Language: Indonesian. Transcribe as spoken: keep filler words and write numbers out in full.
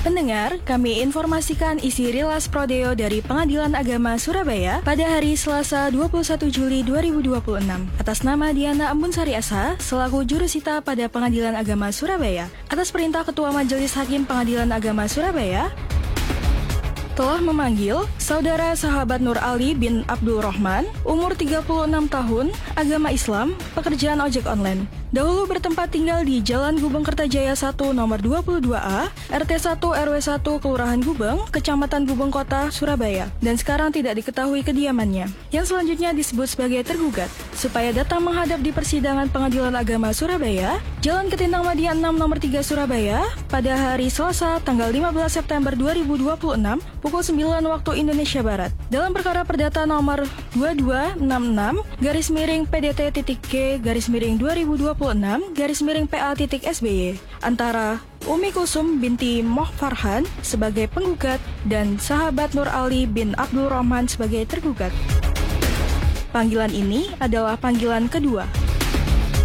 Pendengar, kami informasikan isi rilas prodeo dari Pengadilan Agama Surabaya pada hari Selasa dua puluh satu Juli dua ribu dua puluh enam. Atas nama Diana Ambunsari Asa, selaku jurusita pada Pengadilan Agama Surabaya, atas perintah Ketua Majelis Hakim Pengadilan Agama Surabaya, telah memanggil Saudara Sahabat Nur Ali bin Abdul Rahman, umur tiga puluh enam tahun, agama Islam, pekerjaan ojek online. Dahulu bertempat tinggal di Jalan Gubeng Kertajaya satu nomor dua puluh dua A, R T satu R W satu Kelurahan Gubeng, Kecamatan Gubeng Kota, Surabaya, dan sekarang tidak diketahui kediamannya. Yang selanjutnya disebut sebagai tergugat, supaya datang menghadap di persidangan Pengadilan Agama Surabaya, Jalan Ketintang Madia enam nomor tiga Surabaya, pada hari Selasa tanggal lima belas September dua ribu dua puluh enam, pukul sembilan waktu Indonesia Barat. Dalam perkara perdata nomor dua dua enam enam garis miring P D T titik G garis miring dua ribu dua puluh enam garis miring P A titik S B Y antara Umi Kusum binti Moh Farhan sebagai penggugat dan Sahabat Nur Ali bin Abdul Rahman sebagai tergugat. Panggilan ini adalah panggilan kedua.